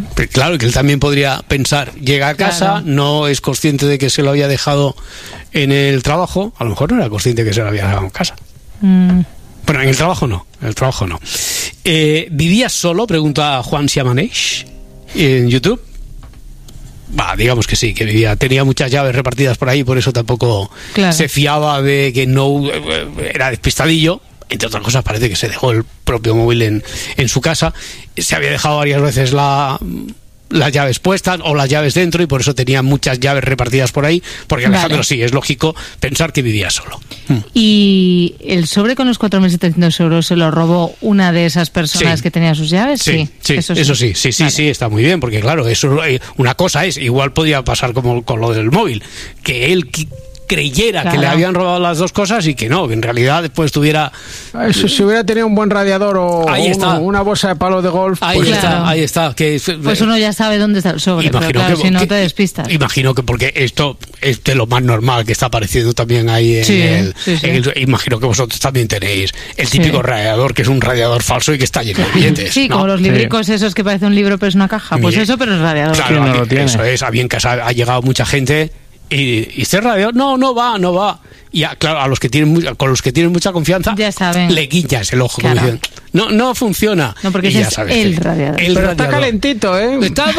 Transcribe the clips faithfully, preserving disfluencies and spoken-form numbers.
Claro, que él también podría pensar, llega a casa, claro. no es consciente de que se lo había dejado en el trabajo, a lo mejor no era consciente de que se lo había dejado en casa. Mm. Bueno, en el trabajo no, en el trabajo no. Eh, ¿Vivías solo? Pregunta Juan Siamanesh en YouTube. Bah, digamos que sí, que vivía, tenía muchas llaves repartidas por ahí, por eso tampoco claro. se fiaba de que no era despistadillo. Entre otras cosas, parece que se dejó el propio móvil en, en su casa. Se había dejado varias veces la, las llaves puestas o las llaves dentro y por eso tenía muchas llaves repartidas por ahí. Porque Alejandro vale. sí, es lógico pensar que vivía solo. ¿Y el sobre con los cuatro mil setecientos euros se lo robó una de esas personas sí. que tenía sus llaves? Sí, sí, sí eso sí, eso sí, sí, sí, vale. sí, está muy bien. Porque claro, eso una cosa es, igual podía pasar como con lo del móvil, que él... creyera claro. que le habían robado las dos cosas y que no, que en realidad después tuviera... Eso, si hubiera tenido un buen radiador o, o uno, una bolsa de palos de golf... Ahí pues está, claro. ahí está. Que, pues uno ya sabe dónde está el sobre, pero claro, que, si no que, te despistas. Imagino que porque esto es de lo más normal que está apareciendo también ahí en, sí, el, sí, sí. en el... Imagino que vosotros también tenéis el típico sí. radiador, que es un radiador falso y que está lleno de billetes. Sí, ¿no? como los libricos sí. esos que parece un libro pero es una caja. Pues Mire, eso, pero es radiador. Claro, no aquí, lo tiene. Eso es, a bien que ha, ha llegado mucha gente... Y, y este radiador, no, no va, no va. Y a, claro, a los que tienen con los que tienen mucha confianza, ya saben. le guiñas el ojo. Claro. Como dicen, no, no funciona. No, porque y ese ya es sabes, el radiador. El Pero radiador. Está calentito, ¿eh? Está,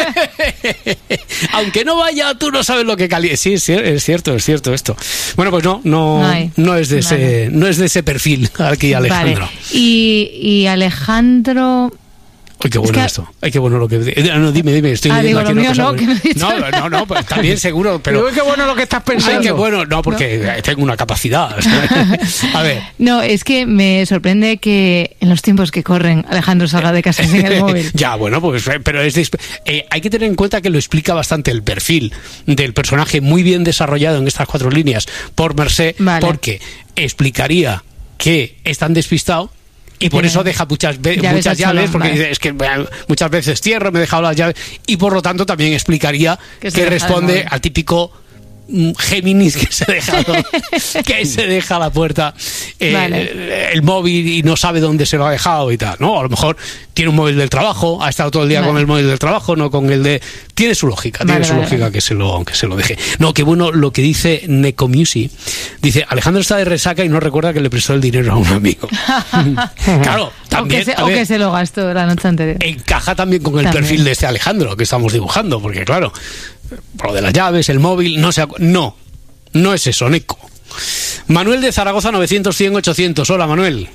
aunque no vaya, tú no sabes lo que calienta. Sí, es cierto, es cierto esto. Bueno, pues no, no, no, hay, no es de ese, vale. no es de ese perfil aquí Alejandro. Vale. Y, y Alejandro. Ay, qué bueno es que... esto. Ay, qué bueno lo que... No, dime, dime. Estoy ah, digo, lo mío no, que no, que no, no, no, pues también seguro, pero... Digo, qué bueno lo que estás pensando. Ay, qué bueno. No, porque no. tengo una capacidad. A ver. No, es que me sorprende que en los tiempos que corren Alejandro salga de casa sin el móvil. Ya, bueno, pues... Pero es de, eh, hay que tener en cuenta que lo explica bastante el perfil del personaje, muy bien desarrollado en estas cuatro líneas por Mercé, vale. porque explicaría que es tan despistado y por eso deja muchas, ve- llaves muchas llaves, porque vale. es que muchas veces cierro, me he dejado las llaves, y por lo tanto también explicaría que, que responde al típico Géminis que se deja que se deja a la puerta eh, vale. el móvil y no sabe dónde se lo ha dejado y tal, ¿no? A lo mejor tiene un móvil del trabajo, ha estado todo el día vale. con el móvil del trabajo, no con el de... Tiene su lógica, vale, tiene su vale, lógica vale. que se lo que se lo deje. No, qué bueno lo que dice Necomusi. Dice, Alejandro está de resaca y no recuerda que le prestó el dinero a un amigo. Claro, también... O que, se, o que se lo gastó la noche anterior. Encaja también con el también. perfil de este Alejandro que estamos dibujando, porque claro... Lo de las llaves, el móvil, no sé, no, no es eso, Neco. Manuel de Zaragoza, novecientos, cien, ochocientos. Hola, Manuel.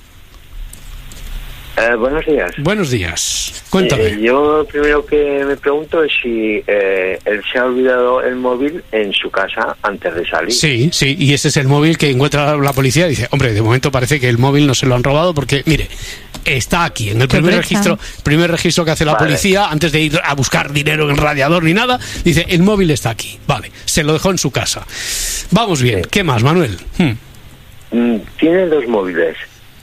Eh, buenos días. Buenos días. Cuéntame. Eh, yo primero que me pregunto es si eh, él se ha olvidado el móvil en su casa antes de salir. Sí, sí, y ese es el móvil que encuentra la policía y dice, hombre, de momento parece que el móvil no se lo han robado porque, mire, está aquí, en el primer registro, primer registro que hace la vale. policía, antes de ir a buscar dinero en el radiador ni nada, dice, el móvil está aquí, vale, se lo dejó en su casa. Vamos bien, sí. ¿Qué más, Manuel? Hmm. Tiene dos móviles.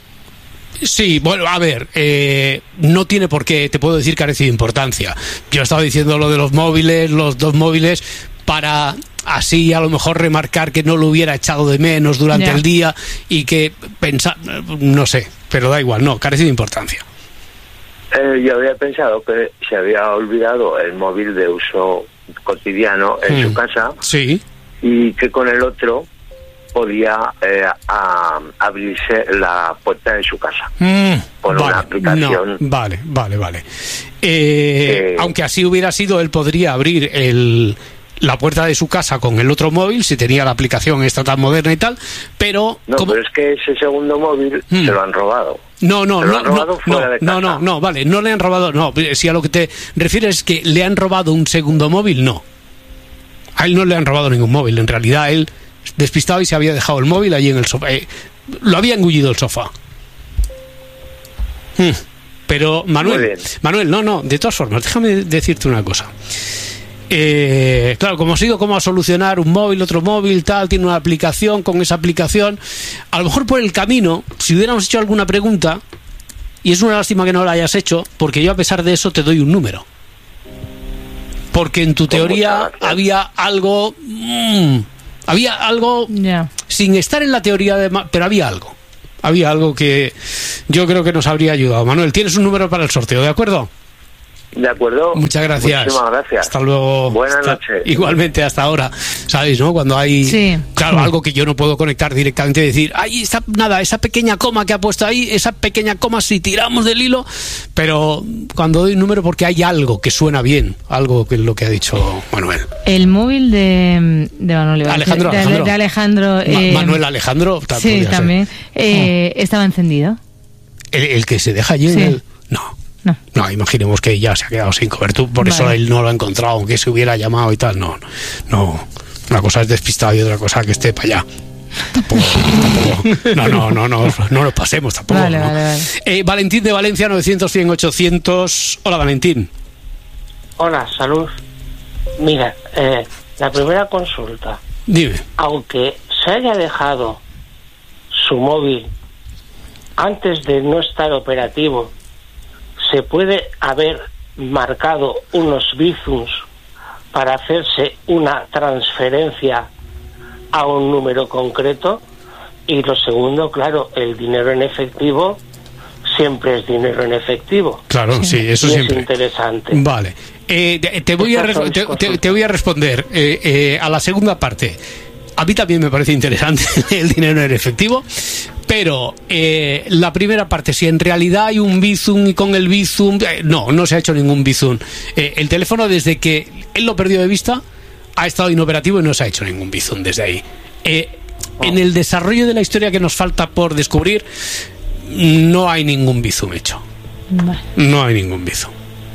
Sí, bueno, a ver, eh, no tiene por qué, te puedo decir, carece de importancia. Yo estaba diciendo lo de los móviles, los dos móviles, para así a lo mejor remarcar que no lo hubiera echado de menos durante yeah. el día y que pensar, no sé, pero da igual, no, carece de importancia. Eh, yo había pensado que se había olvidado el móvil de uso cotidiano en mm. su casa. Sí. Y que con el otro podía eh, a, abrirse la puerta de su casa mm, con vale, una aplicación. No, vale, vale, vale. Eh, eh, aunque así hubiera sido, él podría abrir el, la puerta de su casa con el otro móvil si tenía la aplicación esta tan moderna y tal, pero... No, ¿cómo? Pero es que ese segundo móvil mm. se lo han robado. No, no, no, no, no, de no, no, no, vale, no le han robado, no, si a lo que te refieres es que le han robado un segundo móvil, no. A él no le han robado ningún móvil, en realidad él... despistado y se había dejado el móvil allí en el sofá. Eh, lo había engullido el sofá. Hmm. Pero, Manuel, Manuel, no, no, de todas formas, déjame decirte una cosa. Eh, claro, como ha sido cómo a solucionar un móvil, otro móvil, tal, tiene una aplicación, con esa aplicación, a lo mejor por el camino, si hubiéramos hecho alguna pregunta, y es una lástima que no la hayas hecho, porque yo a pesar de eso te doy un número. Porque en tu teoría había algo... Mmm, Había algo, yeah. sin estar en la teoría, de, pero había algo. Había algo que yo creo que nos habría ayudado. Manuel, tienes un número para el sorteo, ¿de acuerdo? De acuerdo. Muchas gracias. Muchísimas gracias. Hasta luego. Buenas hasta, noches. Igualmente, hasta ahora. ¿Sabéis, no? Cuando hay, sí. claro, algo que yo no puedo conectar directamente y decir, ay, esa, nada, esa pequeña coma que ha puesto ahí, esa pequeña coma si tiramos del hilo, pero cuando doy un número porque hay algo que suena bien, algo que es lo que ha dicho Manuel. El móvil de, de Manuel. Alejandro, de, Alejandro. De Alejandro Ma- eh, Manuel Alejandro. Sí, también. Eh, oh. Estaba encendido. ¿El, el que se deja allí? Sí. El... No. No. no, imaginemos que ya se ha quedado sin cobertura, por vale. eso él no lo ha encontrado, aunque se hubiera llamado y tal. No, no. Una cosa es despistado y otra cosa que esté para allá. Tampoco, tampoco. No, no, no, no, no nos pasemos tampoco. Vale, ¿no? vale, vale. Eh, Valentín de Valencia, novecientos, cien, ochocientos. Hola, Valentín. Hola, salud. Mira, eh, la primera consulta. Dime. Aunque se haya dejado su móvil antes de no estar operativo, se puede haber marcado unos bizums para hacerse una transferencia a un número concreto. Y lo segundo, claro, el dinero en efectivo siempre es dinero en efectivo. Claro, sí, sí eso y siempre. Es interesante. Vale. Eh, te, te, voy a res- te, te, te voy a responder eh, eh, a la segunda parte. A mí también me parece interesante el dinero en efectivo, pero eh, la primera parte, si en realidad hay un bizum y con el bizum, eh, no, no se ha hecho ningún bizum. Eh, el teléfono, desde que él lo perdió de vista, ha estado inoperativo y no se ha hecho ningún bizum desde ahí. Eh, oh. En el desarrollo de la historia que nos falta por descubrir, no hay ningún bizum hecho. Vale. No hay ningún bizum.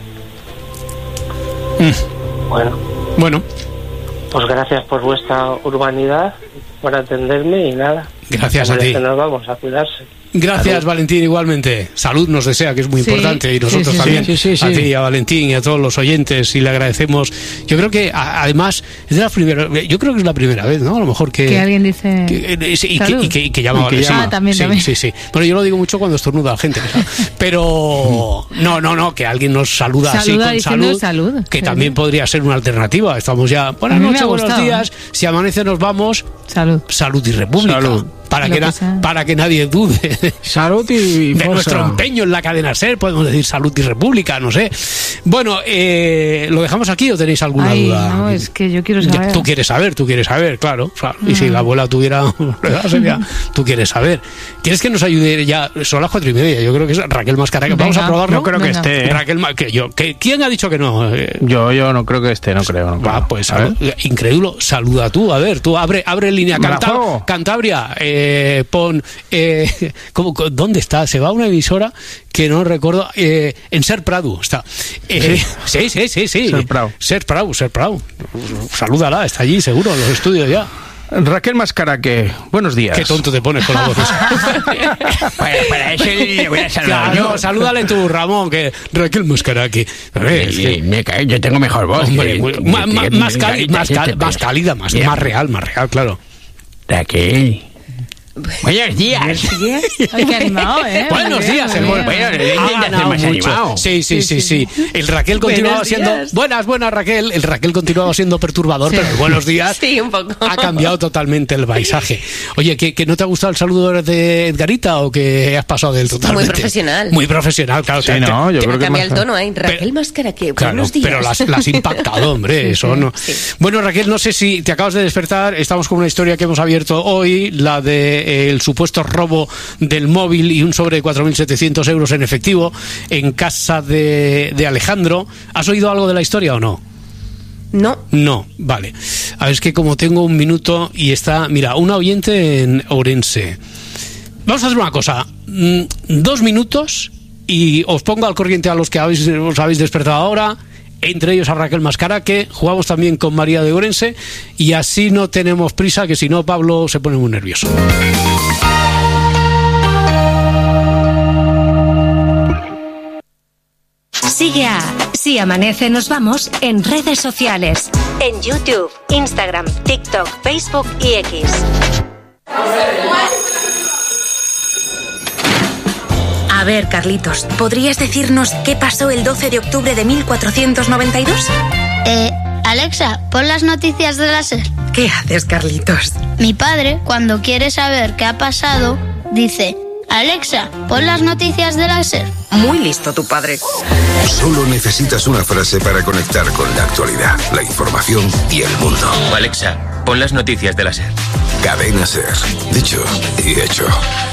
Mm. Bueno. Bueno. Pues gracias por vuestra urbanidad, por atenderme y nada. Gracias a ti. Que nos vamos a cuidarse. Gracias, Salud. Valentín, igualmente. Salud nos desea, que es muy sí, importante, y nosotros sí, sí, también. Sí, sí, sí. A ti, y a Valentín y a todos los oyentes, y le agradecemos. Yo creo que, a, además, es de la primera, yo creo que es la primera vez, ¿no? A lo mejor que... Que alguien dice... Que, y, y, que, y, que, y que llama a Valentín. Ah, también, sí, también. sí, sí. Bueno, yo lo digo mucho cuando estornuda la gente. Pero, no, no, no, que alguien nos saluda, saluda así con salud, salud. Que sí. también podría ser una alternativa. Estamos ya, buenas noches, buenos días. ¿eh? Si amanece nos vamos. Salud. Salud y República. Salud. Para que, que na, para que nadie dude. Salud y de nuestro empeño en la cadena SER, podemos decir Salud y República, no sé. Bueno, eh, ¿lo dejamos aquí o tenéis alguna Ay, duda? No, es que yo quiero saber. Tú quieres saber, tú quieres saber, claro. claro. Y si la abuela tuviera sería, tú quieres saber. ¿Quieres que nos ayude ya? Son las cuatro y media, yo creo que es Raquel Mascaraque. Vamos a probarlo. No creo Venga. que esté. ¿eh? Raquel, que yo, que, ¿quién ha dicho que no? Eh, yo, yo no creo que esté, no creo. No creo. Va, pues, a ver. Increíble. Saluda tú, a ver, tú abre, abre línea. Canta, Cantabria, eh, pon. Eh, ¿cómo, ¿Dónde está? Se va a una emisora que no recuerdo. Eh, en Ser Prado está. Eh, sí, sí, sí, sí. Ser Prado. Ser Prado, Ser Prado. Salúdala, está allí seguro, en los estudios ya. Raquel Mascaraque, buenos días. Qué tonto te pones con la voz. para, para eso le voy a saludar. Claro, salúdale tú, Ramón, que Raquel Mascaraque. A ver, es que... me cae, yo tengo mejor voz. Hombre, que, muy, que, ma, que, ma, que, más, cali, más, cal, más cálida, más, más real, más real, claro. Raquel. Buenos días. Buenos días. Ay, qué animado, ¿eh? Buenos bien, días, bien. bueno, bueno, intenta hacer más animado. Sí, sí, sí, sí. El Raquel continuaba siendo... días. Buenas, buenas, Raquel. El Raquel continuaba siendo perturbador, sí. Pero el buenos días sí, un poco. Ha cambiado totalmente el paisaje. Oye, ¿que, que no te ha gustado el saludo de Edgarita o que has pasado del totalmente? Muy profesional. Muy profesional, claro. Sí, te, no, yo te, creo que cambia más... el tono, ¿eh? Raquel Mascaraque, claro, buenos días. Pero las, las has impactado, hombre, eso no. Sí. Bueno, Raquel, no sé si te acabas de despertar. Estamos con una historia que hemos abierto hoy, la de eh, el supuesto robo del móvil y un sobre de cuatro mil setecientos euros en efectivo en casa de, de Alejandro. ¿Has oído algo de la historia o no? No. No, vale. A ver, es que como tengo un minuto y está... Mira, una oyente en Ourense. Vamos a hacer una cosa. Dos minutos y os pongo al corriente a los que habéis, os habéis despertado ahora, entre ellos a Raquel Mascaraque. Jugamos también con María de Ourense y así no tenemos prisa, que si no Pablo se pone muy nervioso. Sigue a Si Amanece Nos Vamos en redes sociales. En YouTube, Instagram, TikTok, Facebook y X. A ver, Carlitos, ¿podrías decirnos qué pasó el doce de octubre de mil cuatrocientos noventa y dos? Eh, Alexa, pon las noticias de la SER. ¿Qué haces, Carlitos? Mi padre, cuando quiere saber qué ha pasado, dice... Alexa, pon las noticias de la SER. Muy listo tu padre. Solo necesitas una frase para conectar con la actualidad, la información y el mundo. Alexa, pon las noticias de la SER. Cadena SER. Dicho y hecho.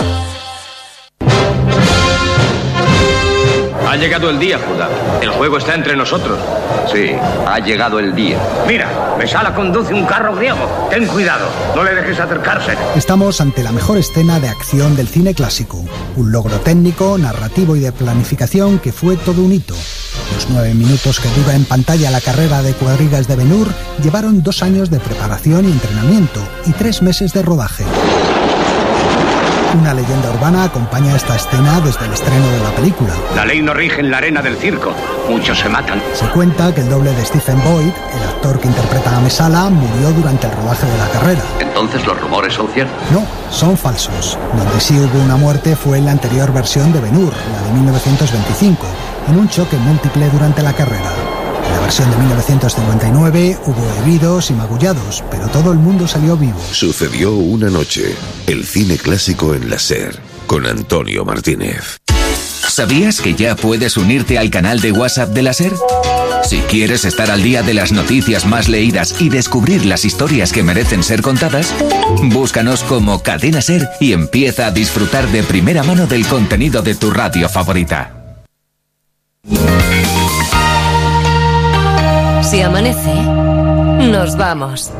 Ha llegado el día, Judá. El juego está entre nosotros. Sí, ha llegado el día. Mira, Mesala conduce un carro griego. Ten cuidado, no le dejes acercarse. Estamos ante la mejor escena de acción del cine clásico. Un logro técnico, narrativo y de planificación que fue todo un hito. Los nueve minutos que dura en pantalla la carrera de cuadrigas de Ben-Hur llevaron dos años de preparación y entrenamiento y tres meses de rodaje. Una leyenda urbana acompaña esta escena desde el estreno de la película. La ley no rige en la arena del circo. Muchos se matan. Se cuenta que el doble de Stephen Boyd, el actor que interpreta a Mesala, murió durante el rodaje de la carrera. ¿Entonces los rumores son ciertos? No, son falsos. Donde sí hubo una muerte fue en la anterior versión de Ben-Hur, la de mil novecientos veinticinco, en un choque múltiple durante la carrera. En la versión de mil novecientos cincuenta y nueve hubo heridos y magullados, pero todo el mundo salió vivo. Sucedió una noche. El cine clásico en la SER, con Antonio Martínez. ¿Sabías que ya puedes unirte al canal de WhatsApp de la SER? Si quieres estar al día de las noticias más leídas y descubrir las historias que merecen ser contadas, búscanos como Cadena SER y empieza a disfrutar de primera mano del contenido de tu radio favorita. Si amanece, nos vamos.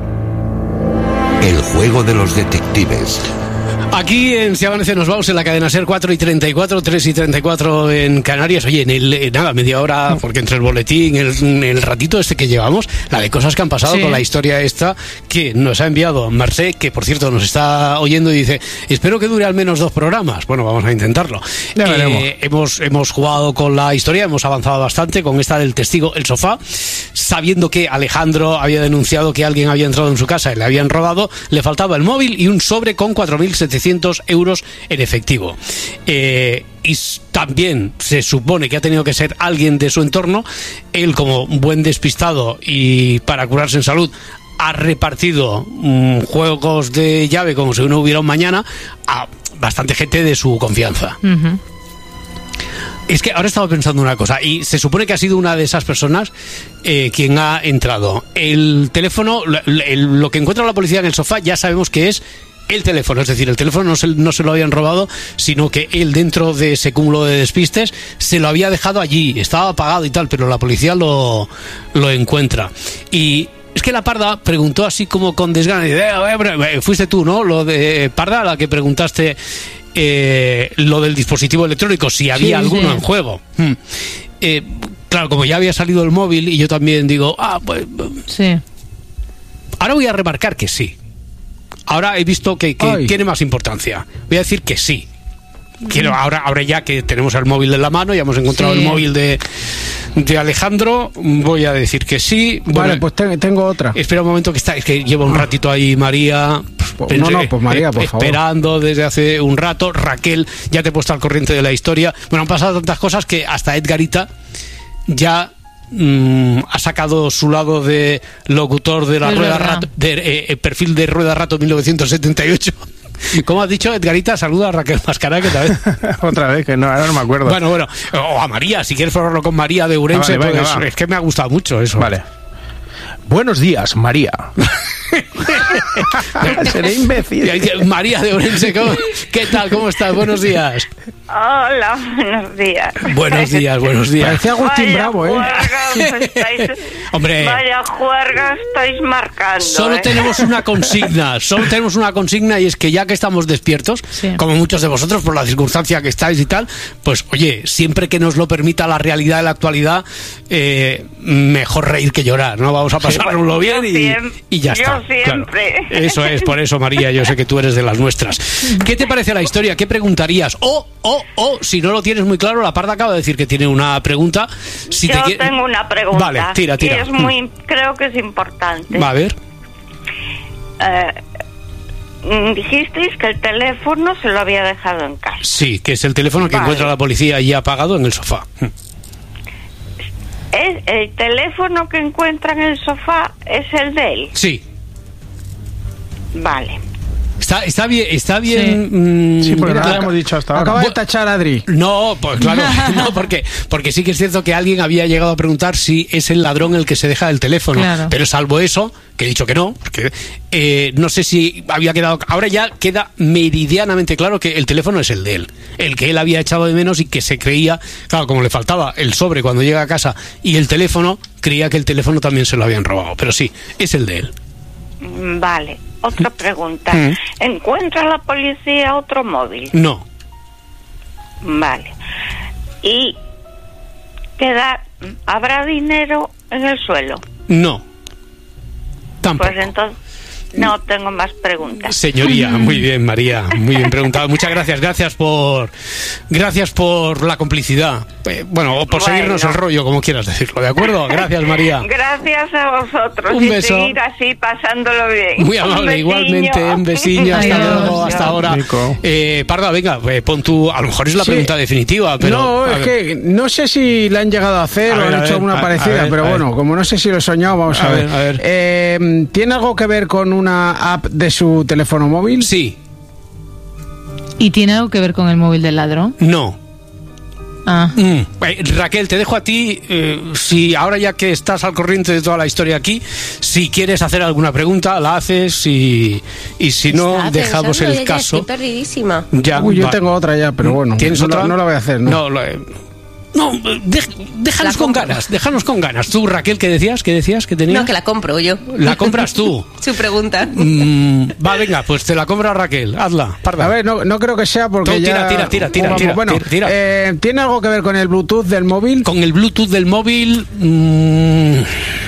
El juego de los detectives. Aquí en Si Amanece nos vamos en la cadena SER, cuatro y treinta y cuatro, tres y treinta y cuatro en Canarias. Oye, en el, en nada, media hora, porque entre el boletín, el, el ratito este que llevamos, la de cosas que han pasado sí. con la historia esta que nos ha enviado Mercé, que por cierto nos está oyendo y dice, espero que dure al menos dos programas. Bueno, vamos a intentarlo. Ya veremos. Eh, hemos, hemos jugado con la historia, hemos avanzado bastante con esta del testigo, el sofá, sabiendo que Alejandro había denunciado que alguien había entrado en su casa y le habían robado, le faltaba el móvil y un sobre con cuatro mil setecientos euros en efectivo. Eh, y también se supone que ha tenido que ser alguien de su entorno. Él, como buen despistado y para curarse en salud, ha repartido mmm, juegos de llave como si no hubiera un mañana a bastante gente de su confianza. Uh-huh. Es que ahora estaba pensando una cosa, y se supone que ha sido una de esas personas eh, quien ha entrado. El teléfono, el, el, lo que encuentra la policía en el sofá, ya sabemos que es el teléfono, es decir, el teléfono no se, no se lo habían robado, sino que él, dentro de ese cúmulo de despistes, se lo había dejado allí, estaba apagado y tal, pero la policía lo, lo encuentra. Y es que la Parda preguntó así como con desgana, eh, fuiste tú, ¿no? Lo de Parda, la que preguntaste eh, lo del dispositivo electrónico, si había sí, alguno sí. en juego. Hmm. Eh, claro, como ya había salido el móvil, y yo también digo, ah, pues... Sí. Ahora voy a remarcar que sí. Ahora he visto que, que tiene más importancia. Voy a decir que sí. Quiero ahora, ahora ya que tenemos el móvil en la mano, ya hemos encontrado sí. el móvil de, de Alejandro, voy a decir que sí. Vale, bueno, pues te, tengo otra. Espera un momento que está, es que lleva un ratito ahí María. Pues, pensé, no, no, pues María, por favor. Esperando desde hace un rato. Raquel, ya te he puesto al corriente de la historia. Bueno, han pasado tantas cosas que hasta Edgarita ya Mm, ha sacado su lado de locutor de la es rueda rato, de eh, perfil de Rueda Rato mil novecientos setenta y ocho. ¿Cómo has dicho, Edgarita? Saluda a Raquel Mascará, que tal vez. Otra vez, que no, ahora no me acuerdo. Bueno, bueno, o a María, si quieres probarlo con María de Ourense, ah, vale, pues venga, es que me ha gustado mucho eso. Vale. Buenos días, María. Seré imbécil. María de Ourense, ¿qué tal? ¿Cómo estás? Buenos días. Hola, buenos días. Buenos días, buenos días. Parecía Agustín vaya Bravo, ¿eh? Estáis, Hombre. Vaya juerga estáis marcando. Solo ¿eh? tenemos una consigna, solo tenemos una consigna, y es que ya que estamos despiertos, sí. como muchos de vosotros, por la circunstancia que estáis y tal, pues oye, siempre que nos lo permita la realidad de la actualidad, eh, mejor reír que llorar, ¿no? Vamos a pasárnoslo bien y, siempre, y ya yo está. Siempre. Claro. Eso es, por eso, María, yo sé que tú eres de las nuestras. ¿Qué te parece la historia? ¿Qué preguntarías? O, o, o, si no lo tienes muy claro, la Parda acaba de decir que tiene una pregunta. Si yo te... tengo una pregunta. Vale, tira, tira. Y es muy, creo que es importante. Va a ver. Eh, dijisteis que el teléfono se lo había dejado en casa. Sí, que es el teléfono que vale. encuentra la policía allí apagado en el sofá. ¿Es el teléfono que encuentra en el sofá es el de él? Sí. Vale. Está, está bien, está bien. Sí, mmm, sí porque no lo hemos dicho hasta ahora. Acaba de tachar a Adri. No, pues claro, no, porque, porque sí que es cierto que alguien había llegado a preguntar si es el ladrón el que se deja el teléfono. Claro. Pero salvo eso, que he dicho que no, porque eh, no sé si había quedado. Ahora ya queda meridianamente claro que el teléfono es el de él, el que él había echado de menos y que se creía, claro, como le faltaba el sobre cuando llega a casa y el teléfono, creía que el teléfono también se lo habían robado. Pero sí, es el de él. Vale, otra pregunta. Mm. ¿Encuentra la policía otro móvil? No. Vale. ¿Y queda, habrá dinero en el suelo? No. Tampoco. Pues entonces no tengo más preguntas. Señoría, muy bien, María, muy bien preguntado. Muchas gracias, gracias por gracias por la complicidad. Eh, bueno, o por bueno. seguirnos el rollo, como quieras decirlo, ¿de acuerdo? Gracias, María. Gracias a vosotros. Un y beso. seguir así pasándolo bien. Muy amable, un igualmente, un besiño, hasta Adiós. luego, hasta Adiós. ahora. Eh, Parda, venga, eh, pon tú, a lo mejor es la sí. pregunta definitiva, pero... No, es que no sé si la han llegado a hacer a o ver, han hecho ver, alguna a, parecida, a ver, pero bueno, como no sé si lo he soñado, vamos a, a ver. ver. A ver. Eh, ¿Tiene algo que ver con una app de su teléfono móvil? Sí. ¿Y tiene algo que ver con el móvil del ladrón? No. Ah. Mm. Eh, Raquel, te dejo a ti, eh, si ahora ya que estás al corriente de toda la historia aquí, si quieres hacer alguna pregunta, la haces y, y si no, Estaba dejamos el ella, caso. Estoy perdidísima. Ya, Uy, yo va. tengo otra ya, pero bueno. ¿Tienes no otra? La, no la voy a hacer, ¿no? No, lo, eh, no de, déjanos con ganas, déjanos con ganas. Tú, Raquel, ¿qué decías? ¿Qué decías que tenías? No, que la compro yo. ¿La compras tú? Su pregunta. Mm, va, venga, pues te la compra Raquel. Hazla, Parda. A ver, no, no creo que sea porque no, tira, ya... Tira, tira, tira, Vamos, tira. Bueno, tira, tira. Eh, ¿tiene algo que ver con el Bluetooth del móvil? Con el Bluetooth del móvil... Mmm...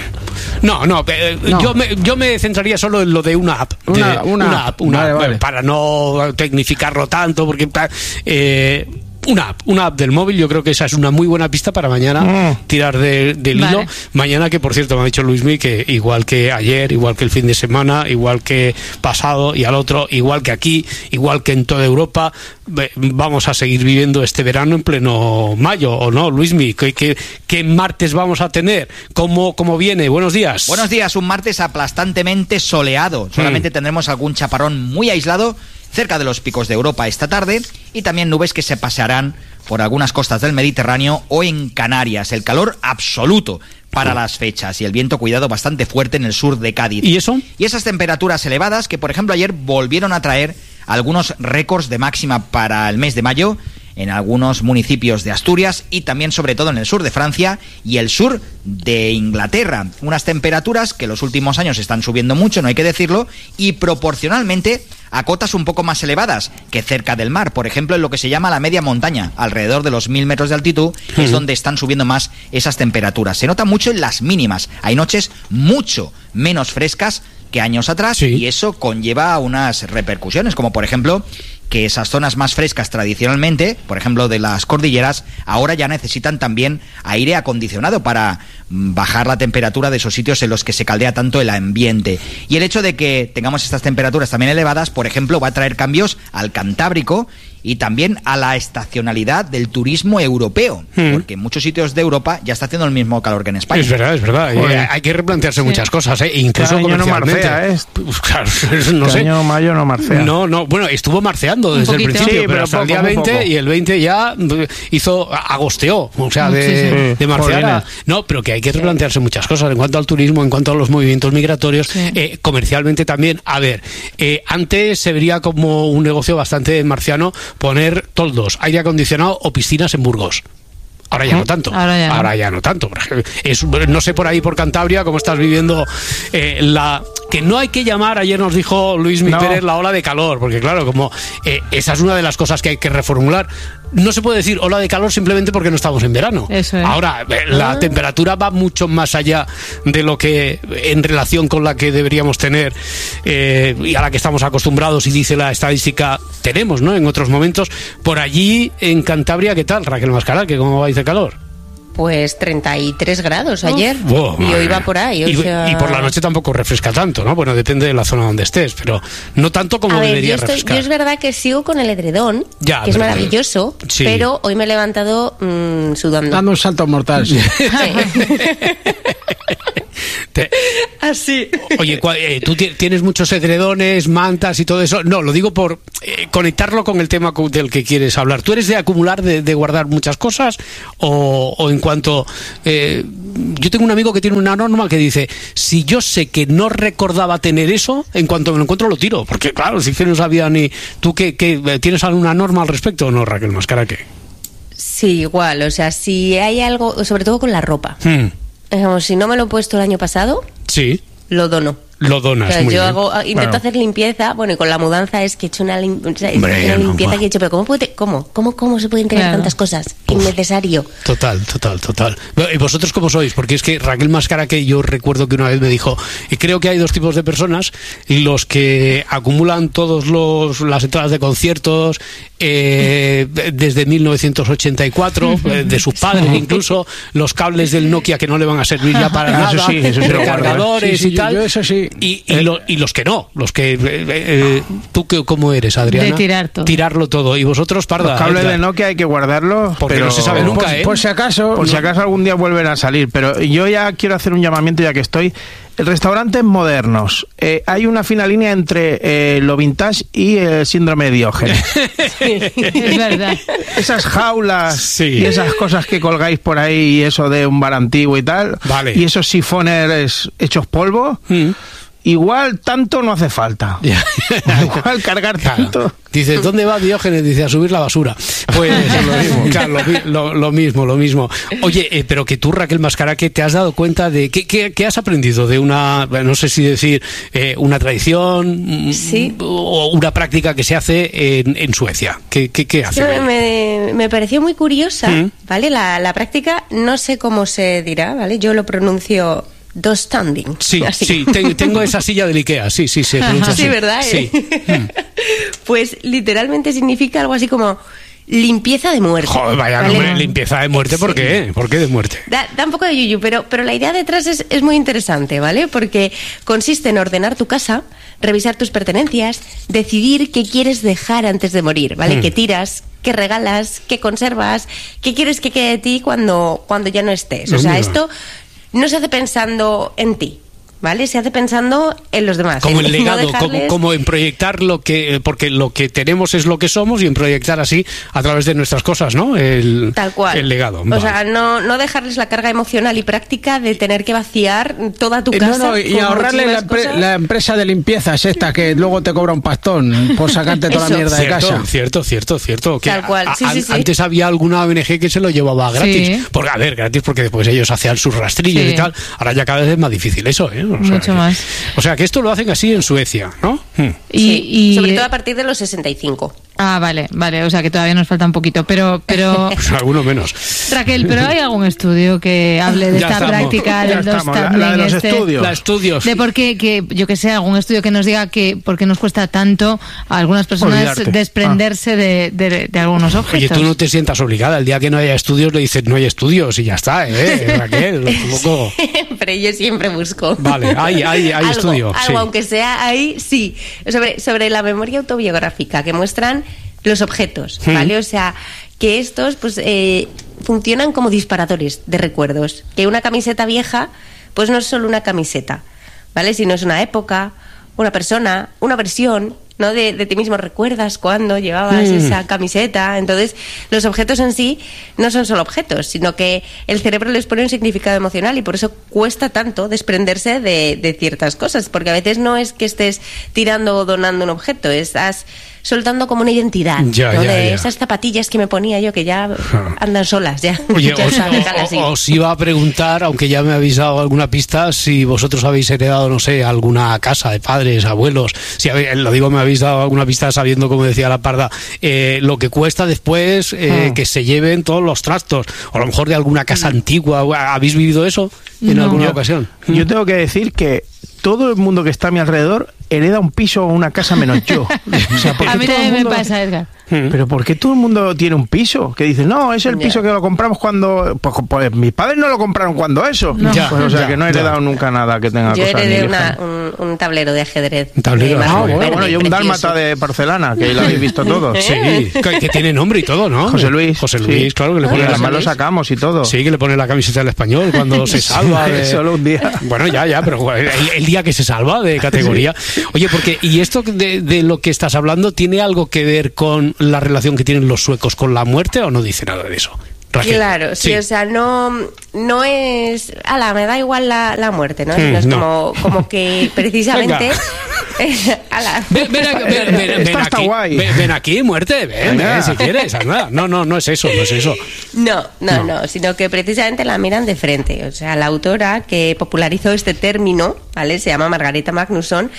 No, no, eh, no. Yo, me, yo me centraría solo en lo de una app. Una, de, una, una app, una vale, app, vale. Para no tecnificarlo tanto, porque... Eh, Una app, una app del móvil, yo creo que esa es una muy buena pista para mañana mm. tirar de, del vale. hilo. Mañana, que por cierto me ha dicho Luismi que igual que ayer, igual que el fin de semana, igual que pasado y al otro, igual que aquí, igual que en toda Europa, vamos a seguir viviendo este verano en pleno mayo, ¿o no, Luismi? ¿Qué, qué, qué martes vamos a tener? ¿Cómo, cómo viene? Buenos días. Buenos días, un martes aplastantemente soleado. Solamente mm. tendremos algún chaparrón muy aislado cerca de los picos de Europa esta tarde y también nubes que se pasearán por algunas costas del Mediterráneo o en Canarias. El calor absoluto para las fechas y el viento, cuidado, bastante fuerte en el sur de Cádiz. ¿Y eso? Y esas temperaturas elevadas que, por ejemplo, ayer volvieron a traer algunos récords de máxima para el mes de mayo en algunos municipios de Asturias y también, sobre todo, en el sur de Francia y el sur de Inglaterra. Unas temperaturas que en los últimos años están subiendo mucho, no hay que decirlo, y proporcionalmente a cotas un poco más elevadas que cerca del mar. Por ejemplo, en lo que se llama la media montaña, alrededor de los mil metros de altitud, uh-huh. es donde están subiendo más esas temperaturas. Se nota mucho en las mínimas. Hay noches mucho menos frescas que años atrás, sí. y eso conlleva unas repercusiones, como por ejemplo que esas zonas más frescas tradicionalmente, por ejemplo de las cordilleras, ahora ya necesitan también aire acondicionado para bajar la temperatura de esos sitios en los que se caldea tanto el ambiente. Y el hecho de que tengamos estas temperaturas también elevadas, por ejemplo, va a traer cambios al Cantábrico y también a la estacionalidad del turismo europeo, hmm. porque en muchos sitios de Europa ya está haciendo el mismo calor que en España. Es verdad, es verdad. Eh, hay que replantearse sí. muchas cosas, ¿eh? Incluso Cada año comercialmente. No marcea, ¿eh? Pues, claro, no Cada sé. año mayo no marcea. No, no, bueno, estuvo marceando desde el principio, sí, pero, pero hasta poco, el día veinte, y el veinte ya hizo, agosteó, o sea, de, sí, sí. de marcear a, no, pero que hay que replantearse muchas cosas en cuanto al turismo, en cuanto a los movimientos migratorios, sí. eh, comercialmente también. A ver, eh, antes se vería como un negocio bastante marciano poner toldos, aire acondicionado o piscinas en Burgos. Ahora ya no tanto. Ahora ya no, Ahora ya no tanto. Es, no sé por ahí por Cantabria cómo estás viviendo eh, la que no hay que llamar, ayer nos dijo Luis Mi no. Pérez, la ola de calor, porque claro, como eh, esa es una de las cosas que hay que reformular. No se puede decir ola de calor simplemente porque no estamos en verano. Eso es. Ahora, eh, la ah. temperatura va mucho más allá de lo que, en relación con la que deberíamos tener eh, y a la que estamos acostumbrados, y dice la estadística, tenemos, ¿no? En otros momentos. Por allí, en Cantabria, ¿qué tal, Raquel Mascaral? ¿Que cómo va de calor? Pues treinta y tres grados ayer. Oh, y hoy va por ahí. O y, sea... y por la noche tampoco refresca tanto, ¿no? Bueno, depende de la zona donde estés, pero no tanto como a ver, debería yo estoy, refrescar. Yo es verdad que sigo con el edredón, ya, que es pero, maravilloso, sí. pero hoy me he levantado mmm, sudando. Dando un salto mortal, sí. sí. Te, Así. Oye, eh, ¿tú tienes muchos edredones, mantas y todo eso? No, lo digo por eh, conectarlo con el tema del que quieres hablar. ¿Tú eres de acumular, de, de guardar muchas cosas? O, o en cuanto... Eh, yo tengo un amigo que tiene una norma que dice, si yo sé que no recordaba tener eso, en cuanto me lo encuentro lo tiro. Porque claro, si que no sabía ni... ¿Tú qué, qué, tienes alguna norma al respecto o no, Raquel Mascaraque? Sí, igual. O sea, si hay algo, sobre todo con la ropa. Hmm. Digamos, si no me lo he puesto el año pasado, sí, lo dono. Lo donas, o sea, muy yo bien. hago, intento bueno. hacer limpieza, bueno, y con la mudanza es que he hecho una, lim o sea, Hombre, una limpieza no, que he hecho, pero ¿cómo, puede, cómo, cómo, cómo se pueden crear claro. tantas cosas? Uf. Innecesario. Total, total, total. ¿Y vosotros cómo sois? Porque es que Raquel Mascaraque, yo recuerdo que una vez me dijo, y creo que hay dos tipos de personas, los que acumulan todos los las entradas de conciertos eh, desde mil novecientos ochenta y cuatro, de sus padres incluso, los cables del Nokia que no le van a servir ya para nada, eso sí, eso sí, cargadores sí, sí, y tal. Yo, yo eso sí. Y, y, lo, y los que no, los que... Eh, eh, ¿Tú qué, cómo eres, Adriana? De tirar todo. Tirarlo todo. ¿Y vosotros, Parda? Los cables de Nokia hay que guardarlos. Porque pero no se sabe nunca, por, ¿eh? Por si acaso, por no. si acaso algún día vuelven a salir. Pero yo ya quiero hacer un llamamiento ya que estoy... Restaurantes modernos. Eh, hay una fina línea entre eh, lo vintage y el síndrome de Diógenes. Sí, es verdad. Esas jaulas sí. y esas cosas que colgáis por ahí y eso de un bar antiguo y tal. Vale. Y esos sifones hechos polvo. Mm. Igual tanto no hace falta. Igual cargar claro. tanto. Dice, ¿dónde va Diógenes? Dice, a subir la basura. Pues lo mismo, claro, lo, lo, lo mismo, lo mismo. Oye, eh, pero que tú, Raquel Mascaraque, ¿te has dado cuenta de qué, qué, qué has aprendido de una, no sé si decir, eh, una tradición sí. o una práctica que se hace en, en Suecia? ¿Qué, qué, qué hace? Sí, me, me pareció muy curiosa, ¿Mm? ¿vale? La, la práctica, no sé cómo se dirá, ¿vale? Yo lo pronuncio... Dos standing. Sí, así. sí, te, tengo esa silla del Ikea, sí, sí, sí. Ajá, sí, sí, ¿verdad? Sí. Pues literalmente significa algo así como limpieza de muerte. Joder, vaya ¿vale? nombre, limpieza de muerte, ¿por sí. qué? ¿Por qué de muerte? Da, da un poco de yuyu, pero, pero la idea detrás es, es muy interesante, ¿vale? Porque consiste en ordenar tu casa, revisar tus pertenencias, decidir qué quieres dejar antes de morir, ¿vale? Mm. ¿Qué tiras? ¿Qué regalas? ¿Qué conservas? ¿Qué quieres que quede de ti cuando, cuando ya no estés? O sea, no, esto... no se hace pensando en ti, ¿vale? Se hace pensando en los demás. Como en el legado, no dejarles... como, como en proyectar lo que... Porque lo que tenemos es lo que somos y en proyectar así a través de nuestras cosas, ¿no? El, Tal cual. El legado. O vale. sea, no, no dejarles la carga emocional y práctica de tener que vaciar toda tu casa. No, no, y ahorrarle la, empre la empresa de limpieza es esta que luego te cobra un pastón por sacarte toda Eso. la mierda cierto, de casa. Cierto, cierto, cierto. Que Tal cual. Sí, a, sí, sí. Antes había alguna O N G que se lo llevaba gratis. Sí. Porque, a ver, gratis porque después ellos hacían sus rastrillos sí. y tal. Ahora ya cada vez es más difícil eso, ¿eh? O sea, Mucho que, más. O sea, que esto lo hacen así en Suecia, ¿no? Hmm. Y, sí. y sobre todo a partir de los sesenta y cinco. Ah, vale, vale, o sea que todavía nos falta un poquito, pero... pero... Pues alguno menos. Raquel, ¿pero hay algún estudio que hable de ya esta estamos, práctica del dos standing? La, la de los este, estudios. La estudios. De por qué, que, yo que sé, algún estudio que nos diga que por qué nos cuesta tanto a algunas personas Olvidarte. desprenderse ah. de, de, de algunos objetos. Oye, tú no te sientas obligada, el día que no haya estudios le dices no hay estudios y ya está, ¿eh, Raquel? Un poco... Pero yo siempre busco. Vale, hay, hay, hay algo, estudios. Algo, sí. aunque sea ahí, sí. Sobre, sobre la memoria autobiográfica que muestran los objetos, ¿vale? Mm. O sea, que estos pues eh, funcionan como disparadores de recuerdos. Que una camiseta vieja, pues no es solo una camiseta, ¿vale? Sino es una época, una persona, una versión, ¿no? De, de ti mismo. ¿Recuerdas cuando llevabas mm. esa camiseta? Entonces, los objetos en sí no son solo objetos, sino que el cerebro les pone un significado emocional y por eso cuesta tanto desprenderse de, de ciertas cosas, porque a veces no es que estés tirando o donando un objeto, estás soltando como una identidad, ya, ¿no? ya, de ya. esas zapatillas que me ponía yo que ya andan solas, ya. Oye, ya os, o, o, os iba a preguntar, aunque ya me habéis dado alguna pista, si vosotros habéis heredado, no sé, alguna casa de padres, abuelos, si habéis, lo digo, me habéis dado alguna pista sabiendo, como decía la Parda, eh, lo que cuesta después eh, ah. que se lleven todos los trastos, o a lo mejor de alguna casa mm. antigua. ¿Habéis vivido eso en no. alguna yo, ocasión? Yo tengo que decir que todo el mundo que está a mi alrededor hereda un piso o una casa menos yo. O sea, a mí también mundo... me pasa, Edgar. Mm. Pero ¿por qué todo el mundo tiene un piso? Que dice, no, es el piso yeah. que lo compramos cuando... Pues, pues mis padres no lo compraron cuando eso. No. Ya, pues, o sea, ya, que no he heredado ya. nunca nada que tenga yo cosas. Yo heredé una, un, un tablero de ajedrez. Un tablero de ah, bueno, bueno, y un dálmata de porcelana, que lo habéis visto todos. Sí, que, que tiene nombre y todo, ¿no? José Luis. José Luis, sí. claro, que le pone... Y además lo sacamos y todo. Sí, que le pone la camiseta del Español cuando se salva de... Solo un día. Bueno, ya, ya, pero el, el día que se salva de categoría. Sí. Oye, porque, ¿y esto de, de lo que estás hablando tiene algo que ver con la relación que tienen los suecos con la muerte o no dice nada de eso? Raquel. Claro, sí, sí, o sea, no, no es... Ala, me da igual la, la muerte, ¿no? Mm, es no. Como, como que precisamente... ala. Ven, ven, ven, ven, ven, ven aquí, ven, ven aquí, muerte, ven, ven si quieres. Anda. No, no, no es eso, no es eso. No, no, no, no, sino que precisamente la miran de frente. O sea, la autora que popularizó este término, ¿vale? Se llama Margareta Magnusson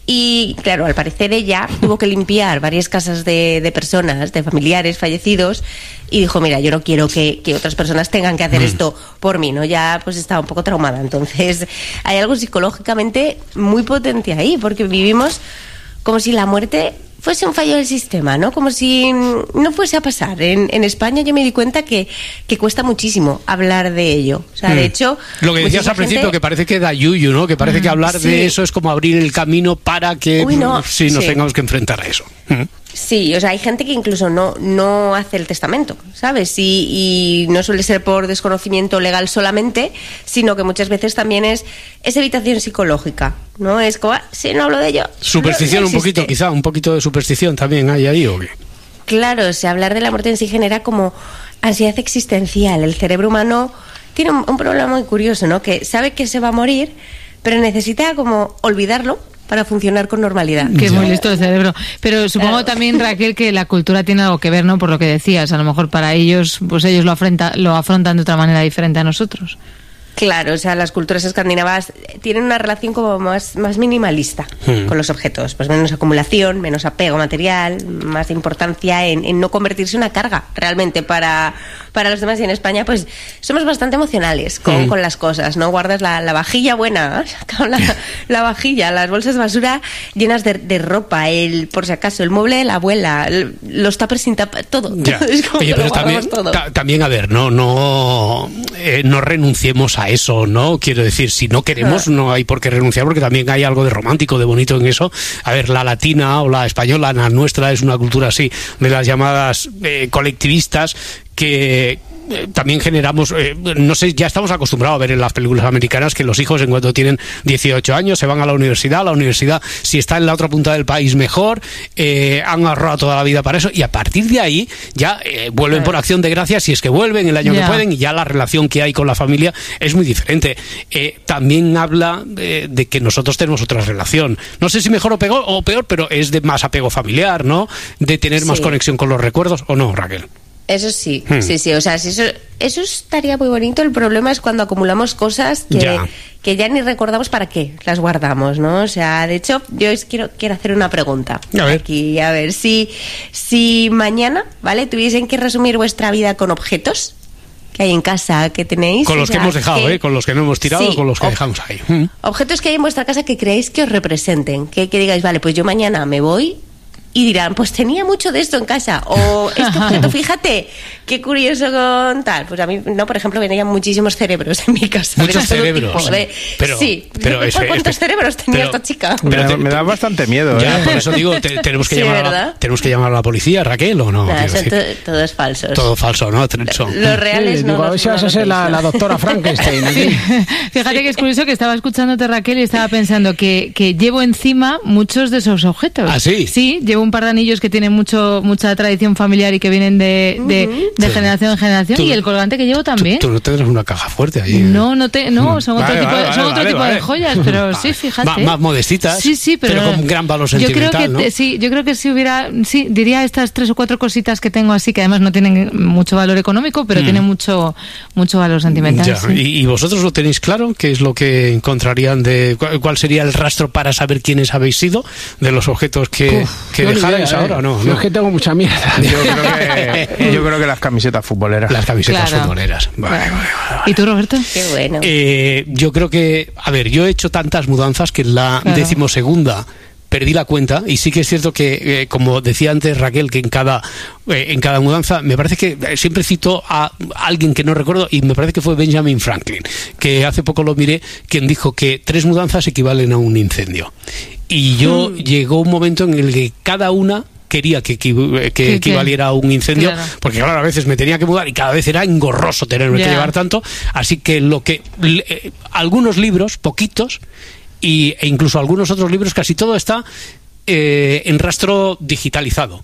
y, claro, al parecer ella tuvo que limpiar varias casas de, de personas, de familiares fallecidos y dijo, mira, yo no quiero que, que otras personas tengan que hacer mm. esto por mí, ¿no? Ya pues estaba un poco traumada. Entonces hay algo psicológicamente muy potente ahí, porque vivimos como si la muerte fuese un fallo del sistema, ¿no? Como si no fuese a pasar. En, en España yo me di cuenta que, que cuesta muchísimo hablar de ello. O sea, mm. de hecho... Lo que decías al principio, gente... que parece que da yuyu, ¿no? Que parece mm, que hablar sí. de eso es como abrir el camino para que Uy, no. sí, nos sí. tengamos que enfrentar a eso. Mm. Sí, o sea, hay gente que incluso no, no hace el testamento, ¿sabes? Y, y no suele ser por desconocimiento legal solamente, sino que muchas veces también es, es evitación psicológica, ¿no? Es como, ah, si no hablo de ello... Superstición no, no un poquito, quizá, un poquito de superstición también hay ahí, ¿o qué? Claro, o sea, hablar de la muerte en sí genera como ansiedad existencial. El cerebro humano tiene un, un problema muy curioso, ¿no? Que sabe que se va a morir, pero necesita como olvidarlo para funcionar con normalidad. Que es muy listo el cerebro. Pero supongo claro. también, Raquel, que la cultura tiene algo que ver, ¿no? Por lo que decías, a lo mejor para ellos, pues ellos lo afronta, lo afrontan de otra manera diferente a nosotros. Claro, o sea, las culturas escandinavas tienen una relación como más, más minimalista hmm. con los objetos, pues menos acumulación, menos apego material, más importancia en, en no convertirse en una carga realmente para, para los demás. Y en España, pues somos bastante emocionales con, hmm. con las cosas, ¿no? Guardas la, la vajilla buena, la, la vajilla, las bolsas de basura llenas de, de ropa, el por si acaso, el mueble de la abuela, el, los tuppers sin tapa, todo. Ya. Es como Oye, que pero lo también, todo. ta, también, a ver, no, no, eh, no renunciemos a eso, ¿no? Quiero decir, si no queremos, no hay por qué renunciar, porque también hay algo de romántico, de bonito en eso. A ver, la latina o la española, la nuestra, es una cultura así, de las llamadas eh, colectivistas, que eh, también generamos, eh, no sé, ya estamos acostumbrados a ver en las películas americanas que los hijos, en cuanto tienen dieciocho años, se van a la universidad. La universidad, si está en la otra punta del país, mejor. Eh, han ahorrado toda la vida para eso, y a partir de ahí ya eh, vuelven por acción de gracias, si es que vuelven el año yeah. que pueden, y ya la relación que hay con la familia es muy diferente. Eh, también habla de, de que nosotros tenemos otra relación, no sé si mejor o peor, o peor, pero es de más apego familiar, ¿no? De tener sí. más conexión con los recuerdos, ¿o no, Raquel? Eso sí, hmm. sí, sí, o sea, si eso, eso estaría muy bonito. El problema es cuando acumulamos cosas que ya. que ya ni recordamos para qué las guardamos, ¿no? O sea, de hecho, yo os quiero, quiero hacer una pregunta. A ver. Aquí, a ver, si, si mañana, ¿vale?, tuviesen que resumir vuestra vida con objetos que hay en casa, que tenéis... Con los o sea, que hemos dejado, que, ¿eh? Con los que no hemos tirado, sí, con los que ob- dejamos ahí. Hmm. Objetos que hay en vuestra casa que creéis que os representen, que, que digáis, vale, pues yo mañana me voy... Y dirán, pues tenía mucho de esto en casa. O este objeto, fíjate, qué curioso con tal. Pues a mí, no, por ejemplo, venían muchísimos cerebros en mi casa. Muchos cerebros. De, pero, sí. Pero ese, ¿Cuántos este, cerebros tenía pero, esta chica? Me, da, me da bastante miedo. Ya, ¿eh? por eso digo, te, tenemos, que sí, llamar a la, tenemos que llamar a la policía, Raquel, ¿o no? Nah, son to, todos falsos. Todo falso, ¿no? Son. Los reales sí, no. Digo, a ver si vas a ser la, la doctora Frankenstein. Aquí. Fíjate que es curioso que estaba escuchándote, Raquel, y estaba pensando que, que llevo encima muchos de esos objetos. ¿Ah, sí? Sí, llevo un par de anillos que tienen mucho mucha tradición familiar y que vienen de, de, uh-huh. de generación en generación, tú, y el colgante que llevo también. Tú, tú no tendrás una caja fuerte ahí. No, no, te, no son vale, otro tipo, vale, de, son vale, otro vale, tipo vale. de joyas, pero vale. sí, fíjate. Más, más modestitas, sí, sí, pero, pero con gran valor sentimental, yo creo que ¿no? te, sí, yo creo que si hubiera, sí, diría estas tres o cuatro cositas que tengo así, que además no tienen mucho valor económico, pero mm. tienen mucho mucho valor sentimental. Ya. Sí. ¿Y, ¿Y vosotros lo tenéis claro? ¿Qué es lo que encontrarían de cuál sería el rastro para saber quiénes habéis sido de los objetos que, Uf, que dejarais idea, ahora? Eh. No, yo no. es que tengo mucha mierda. Yo creo que, yo creo que las camisetas futboleras. Las camisetas claro. futboleras. Vale, claro. vale, vale. ¿Y tú, Roberto? Qué bueno. Eh, yo creo que, a ver, yo he hecho tantas mudanzas que en la claro. decimosegunda perdí la cuenta, y sí que es cierto que, eh, como decía antes Raquel, que en cada, eh, en cada mudanza, me parece que eh, siempre cito a alguien que no recuerdo, y me parece que fue Benjamin Franklin, que hace poco lo miré, quien dijo que tres mudanzas equivalen a un incendio. Y yo mm. llegó un momento en el que cada una quería que, que, que equivaliera a un incendio, claro. porque claro, a veces me tenía que mudar y cada vez era engorroso tenerme yeah. que llevar tanto, así que lo que eh, algunos libros, poquitos, y, e incluso algunos otros libros, casi todo está eh, en rastro digitalizado.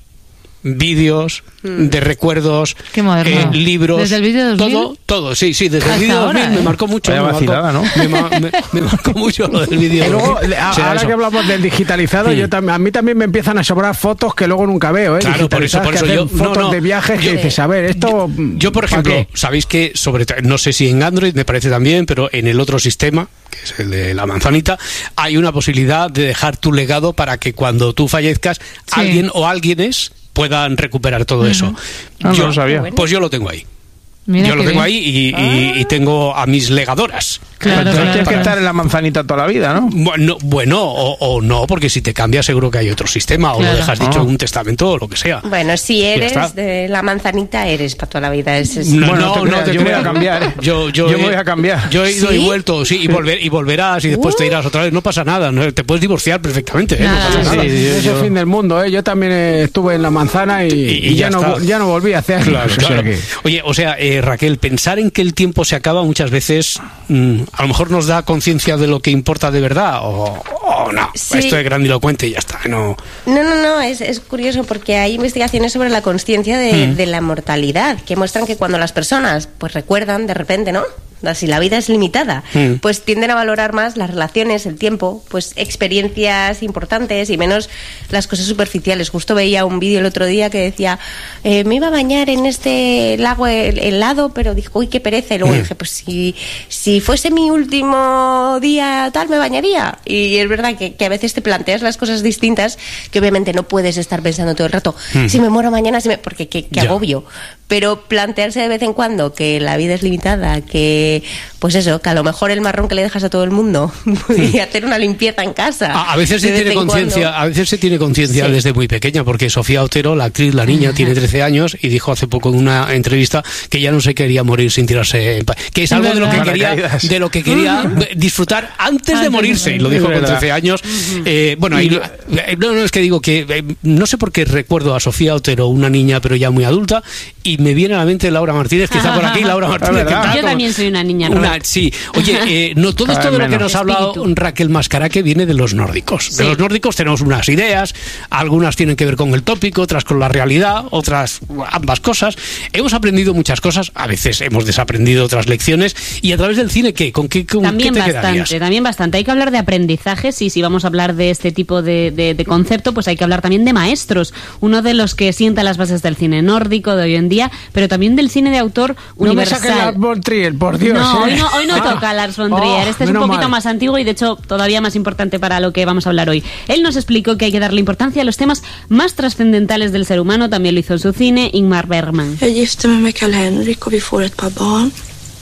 Vídeos, mm. de recuerdos, eh, libros, ¿desde el vídeo dos mil? todo, todo, sí, sí, desde el vídeo dos mil, eh. me marcó mucho. Vaya vacilada, ¿no? Me, me, me, me marcó mucho lo del vídeo. Luego, ahora eso. que hablamos del digitalizado, sí. yo tam, a mí también me empiezan a sobrar fotos que luego nunca veo, ¿eh? Claro, por eso, por eso yo, fotos no, no, de viajes yo, que dices, a ver, esto... Yo, yo por ejemplo, sabéis que, sobre no sé si en Android, me parece también, pero en el otro sistema, que es el de la manzanita, hay una posibilidad de dejar tu legado para que cuando tú fallezcas, sí. alguien o alguienes puedan recuperar todo uh-huh. eso. No, yo no lo sabía. Pues yo lo tengo ahí. Mira yo lo tengo bien. ahí y, ah. y, y tengo a mis legadoras. Claro, Entonces claro, tienes claro. que estar en la manzanita toda la vida, ¿no? Bueno, bueno o, o no, porque si te cambias seguro que hay otro sistema, claro. o lo dejas dicho oh. en un testamento o lo que sea. Bueno, si eres de la manzanita, eres para toda la vida. Es, es... No, bueno, no, no, no te yo me voy a cambiar. Yo, yo, yo he, me voy a cambiar. Yo he ido ¿Sí? y vuelto, sí, y, volver, y volverás y después uh. te irás otra vez. No pasa nada, no, te puedes divorciar perfectamente. ¿eh? Nada, no pasa nada. Sí, sí, es el fin del mundo. ¿eh? Yo también estuve en la manzana y, y, y, y ya, ya, no, ya no volví a hacer. Claro, claro. Oye, o sea, eh, Raquel, pensar en que el tiempo se acaba muchas veces, mmm, a lo mejor nos da conciencia de lo que importa de verdad, o, o no, sí. esto es grandilocuente y ya está. No, no, no, no es, es curioso porque hay investigaciones sobre la conciencia de, mm. de la mortalidad que muestran que cuando las personas pues recuerdan de repente, ¿no? Si la vida es limitada, mm. pues tienden a valorar más las relaciones, el tiempo, pues experiencias importantes y menos las cosas superficiales. Justo veía un vídeo el otro día que decía, eh, me iba a bañar en este lago helado, pero dije, uy, qué pereza. Y luego mm. dije, pues si, si fuese mi último día tal, me bañaría. Y es verdad que, que a veces te planteas las cosas distintas, que obviamente no puedes estar pensando todo el rato, mm. si me muero mañana, si me... porque qué, qué agobio. Pero plantearse de vez en cuando que la vida es limitada, que pues eso, que a lo mejor el marrón que le dejas a todo el mundo podría hacer una limpieza en casa. A, a veces se tiene conciencia, a veces se tiene conciencia sí. desde muy pequeña, porque Sofía Otero, la actriz, la niña, tiene trece años y dijo hace poco en una entrevista que ya no se quería morir sin tirarse en paz, que es algo de lo que quería, de lo que quería disfrutar antes de morirse, y lo dijo con trece años. Eh, bueno, ahí, no, no, es que digo que eh, no sé por qué recuerdo a Sofía Otero, una niña pero ya muy adulta, y me viene a la mente Laura Martínez, que está por aquí, Laura Martínez. Yo también soy una niña. Una, sí, oye, eh, no todo esto de lo que nos ha hablado Raquel Mascaraque viene de los nórdicos. Sí. De los nórdicos tenemos unas ideas, algunas tienen que ver con el tópico, otras con la realidad, otras ambas cosas. Hemos aprendido muchas cosas, a veces hemos desaprendido otras lecciones, y a través del cine, ¿qué? ¿Con qué, con, también ¿qué te bastante, quedarías? También bastante. Hay que hablar de aprendizajes, y si vamos a hablar de este tipo de, de, de concepto, pues hay que hablar también de maestros. Uno de los que sienta las bases del cine nórdico de hoy en día, pero también del cine de autor universal. No me saquen Lars von Trier, por Dios. No, ¿eh? hoy no, hoy no ah. toca Lars von Trier. Este oh, es un poquito mal. más antiguo y de hecho todavía más importante para lo que vamos a hablar hoy. Él nos explicó que hay que darle importancia a los temas más trascendentales del ser humano. También lo hizo en su cine Ingmar Bergman. Jag gifte mig med Karl Henrik och vi får ett par barn.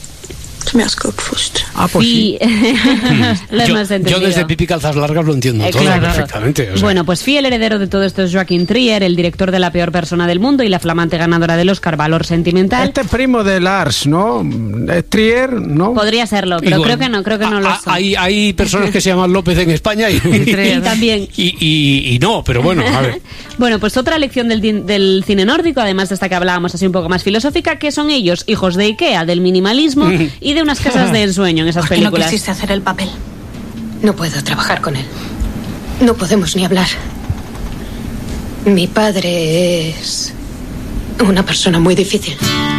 Ah, pues sí. Lo yo, hemos entendido. Yo desde Pipi Calzas Largas lo entiendo eh, todo claro. perfectamente. O sea. Bueno, pues fiel heredero de todo esto es Joaquín Trier, el director de La peor persona del mundo y la flamante ganadora del Oscar Valor Sentimental. Este primo de Lars, ¿no? Trier, ¿no? Podría serlo, pero Igual. creo que no, creo que no a, lo son. Hay, hay personas que se llaman López en España y, y, y también. Y, y, y no, pero bueno, a ver. Bueno, pues otra lección del, del cine nórdico, además de esta que hablábamos así un poco más filosófica, que son ellos, hijos de Ikea, del minimalismo y de unas casas de ensueño en esas ¿Por qué películas. no quisiste hacer el papel? No puedo trabajar con él. No podemos ni hablar. Mi padre es una persona muy difícil.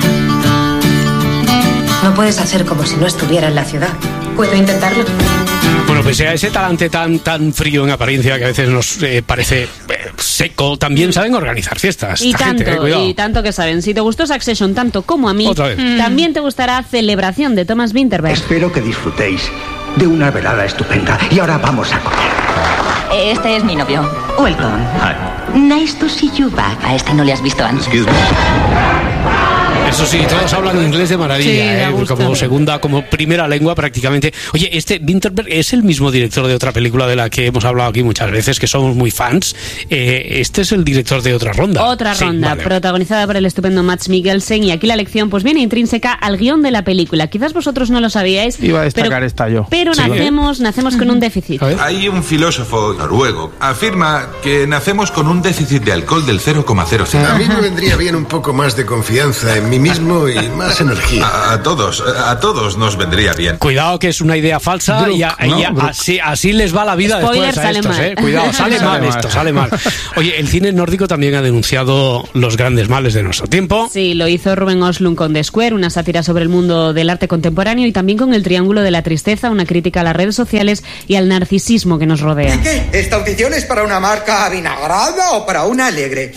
No puedes hacer como si no estuviera en la ciudad. ¿Puedo intentarlo? Bueno, pese a ese talante tan tan frío en apariencia que a veces nos eh, parece eh, seco, también saben organizar fiestas. Y tanto, gente, eh, y tanto que saben. Si te gustó Succession tanto como a mí, Otra vez. Mm. también te gustará Celebración de Thomas Vinterberg. Espero que disfrutéis de una velada estupenda. Y ahora vamos a comer. Este es mi novio, Welcome. Hi. Nice to see you back. A esta no le has visto antes. Eso sí, todos hablan inglés de maravilla, sí, ¿eh? Como segunda, como primera lengua prácticamente. Oye, este Winterberg es el mismo director de otra película de la que hemos hablado aquí muchas veces, que somos muy fans. Eh, este es el director de Otra Ronda. Otra sí, Ronda, vale. protagonizada por el estupendo Mads Mikkelsen, y aquí la lección pues viene intrínseca al guión de la película. Quizás vosotros no lo sabíais. Iba a destacar pero, esta yo. Pero sí, nacemos, ¿eh? nacemos con un déficit. Hay un filósofo noruego, afirma que nacemos con un déficit de alcohol del cero coma cero cero. A mí me vendría bien un poco más de confianza en mí mismo y más energía. A, a todos, a todos nos vendría bien. Cuidado que es una idea falsa. Druk, y, a, ¿no? y a, así, así les va la vida. Spoiler, después a estos, sale ¿eh? Cuidado, sale, sale mal, mal esto, sale mal. Oye, el cine nórdico también ha denunciado los grandes males de nuestro tiempo. Sí, lo hizo Ruben Östlund con The Square, una sátira sobre el mundo del arte contemporáneo, y también con El Triángulo de la Tristeza, una crítica a las redes sociales y al narcisismo que nos rodea. ¿Y qué? ¿Esta audición es para una marca avinagrada o para una alegre?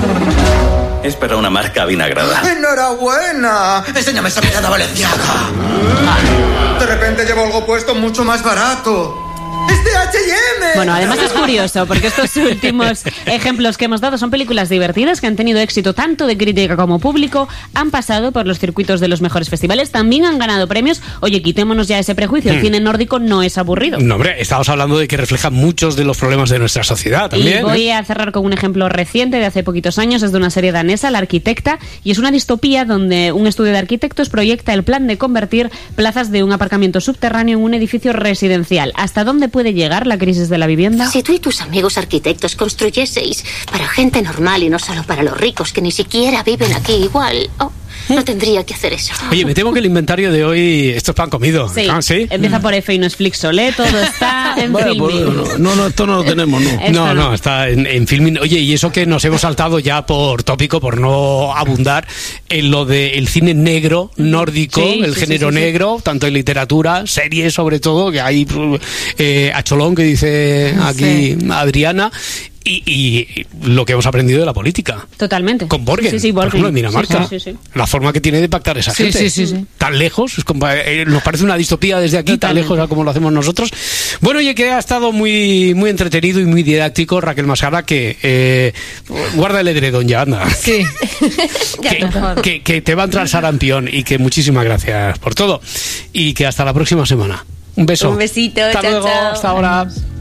Es para una marca avinagrada. ¡Enhorabuena! Enséñame esa mirada valenciana. De repente llevo algo puesto mucho más barato. ¡Es de H y M! Bueno, además es curioso, porque estos últimos ejemplos que hemos dado son películas divertidas que han tenido éxito tanto de crítica como público, han pasado por los circuitos de los mejores festivales, también han ganado premios. Oye, quitémonos ya ese prejuicio, el hmm. cine nórdico no es aburrido. No, hombre, estamos hablando de que refleja muchos de los problemas de nuestra sociedad también. Y voy ¿eh? a cerrar con un ejemplo reciente de hace poquitos años, es de una serie danesa, La Arquitecta, y es una distopía donde un estudio de arquitectos proyecta el plan de convertir plazas de un aparcamiento subterráneo en un edificio residencial. ¿Hasta dónde puede llegar la crisis de la vivienda? Si tú y tus amigos arquitectos construyeseis para gente normal y no solo para los ricos que ni siquiera viven aquí, igual... Oh, no tendría que hacer eso. Oye, me temo que el inventario de hoy, esto es pan comido. Sí, ¿Ah, ¿sí? Empieza por F y no es Flixol, ¿eh? Todo está en bueno, Filmin. Pues, no, no, esto no lo tenemos, no. No, no, está en, en Filmin. Oye, y eso que nos hemos saltado ya por tópico, por no abundar en lo del cine negro, nórdico, sí, el sí, género sí, sí, negro, sí. tanto en literatura, series sobre todo, que hay eh, a Cholón, que dice aquí sí. Adriana. Y, y lo que hemos aprendido de la política. Totalmente. Con Borgen, sí, sí, Borgen. por ejemplo, en Dinamarca. Sí, sí, sí. La forma que tiene de pactar esa sí, gente. Sí, sí, sí. Tan lejos, es como, eh, nos parece una distopía desde aquí, Totalmente. Tan lejos a como lo hacemos nosotros. Bueno, oye, que ha estado muy, muy entretenido y muy didáctico, Raquel Mascara, que eh, guarda el edredón ya, anda. Sí. que, que, que te va a entrar sarampión y que muchísimas gracias por todo. Y que hasta la próxima semana. Un beso. Un besito, hasta chao, luego, chao. hasta ahora.